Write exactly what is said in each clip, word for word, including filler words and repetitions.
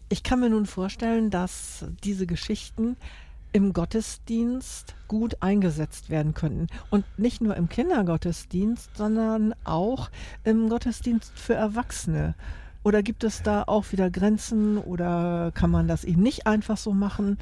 Ich kann mir nun vorstellen, dass diese Geschichten im Gottesdienst gut eingesetzt werden könnten. Und nicht nur im Kindergottesdienst, sondern auch im Gottesdienst für Erwachsene. Oder gibt es da auch wieder Grenzen oder kann man das eben nicht einfach so machen?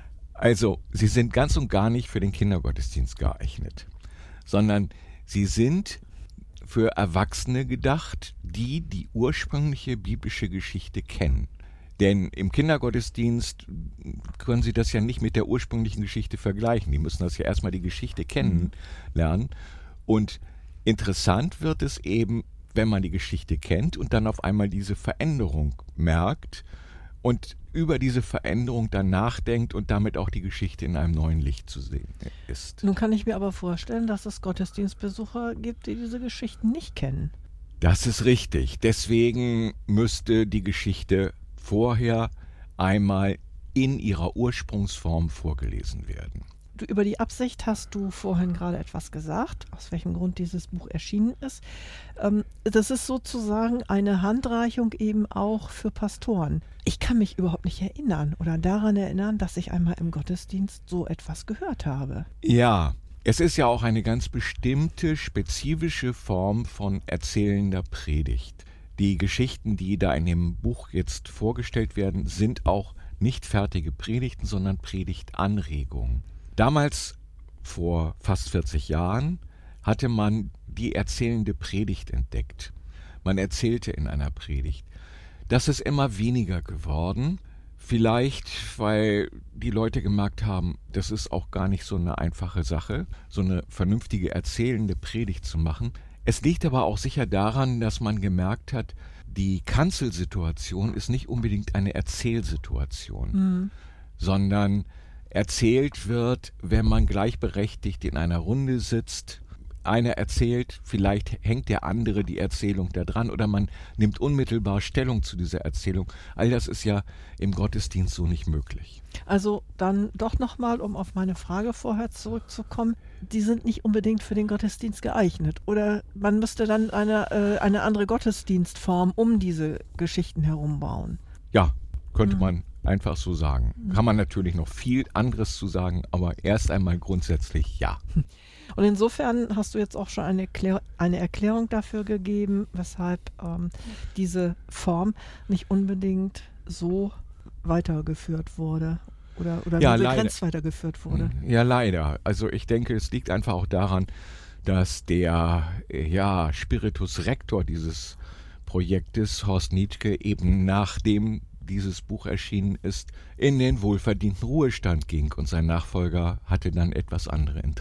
Also, sie sind ganz und gar nicht für den Kindergottesdienst geeignet, sondern sie sind für Erwachsene gedacht, die die ursprüngliche biblische Geschichte kennen. Denn im Kindergottesdienst können sie das ja nicht mit der ursprünglichen Geschichte vergleichen. Die müssen das ja erstmal die Geschichte kennenlernen. Und interessant wird es eben, wenn man die Geschichte kennt und dann auf einmal diese Veränderung merkt und über diese Veränderung dann nachdenkt und damit auch die Geschichte in einem neuen Licht zu sehen ist. Nun kann ich mir aber vorstellen, dass es Gottesdienstbesucher gibt, die diese Geschichten nicht kennen. Das ist richtig. Deswegen müsste die Geschichte vorher einmal in ihrer Ursprungsform vorgelesen werden. Du, über die Absicht hast du vorhin gerade etwas gesagt, aus welchem Grund dieses Buch erschienen ist. Ähm, das ist sozusagen eine Handreichung eben auch für Pastoren. Ich kann mich überhaupt nicht erinnern oder daran erinnern, dass ich einmal im Gottesdienst so etwas gehört habe. Ja, es ist ja auch eine ganz bestimmte, spezifische Form von erzählender Predigt. Die Geschichten, die da in dem Buch jetzt vorgestellt werden, sind auch nicht fertige Predigten, sondern Predigtanregungen. Damals, vor fast vierzig Jahren, hatte man die erzählende Predigt entdeckt. Man erzählte in einer Predigt. Das ist immer weniger geworden, vielleicht weil die Leute gemerkt haben, das ist auch gar nicht so eine einfache Sache, so eine vernünftige erzählende Predigt zu machen. Es liegt aber auch sicher daran, dass man gemerkt hat, die Kanzelsituation ist nicht unbedingt eine Erzählsituation, Mhm. sondern erzählt wird, wenn man gleichberechtigt in einer Runde sitzt. Einer erzählt, vielleicht hängt der andere die Erzählung da dran oder man nimmt unmittelbar Stellung zu dieser Erzählung. All das ist ja im Gottesdienst so nicht möglich. Also dann doch nochmal, um auf meine Frage vorher zurückzukommen, die sind nicht unbedingt für den Gottesdienst geeignet. Oder man müsste dann eine, äh, eine andere Gottesdienstform um diese Geschichten herum bauen. Ja, könnte Mhm. man einfach so sagen. Kann man natürlich noch viel anderes zu sagen, aber erst einmal grundsätzlich ja. Und insofern hast du jetzt auch schon eine, Erklär eine Erklärung dafür gegeben, weshalb ähm, diese Form nicht unbedingt so weitergeführt wurde oder, oder Ja, nur leider. begrenzt weitergeführt wurde. Ja, leider. Also ich denke, es liegt einfach auch daran, dass der äh, ja, Spiritus Rector dieses Projektes, Horst Nietke, eben nachdem dieses Buch erschienen ist, in den wohlverdienten Ruhestand ging und sein Nachfolger hatte dann etwas andere Interessen.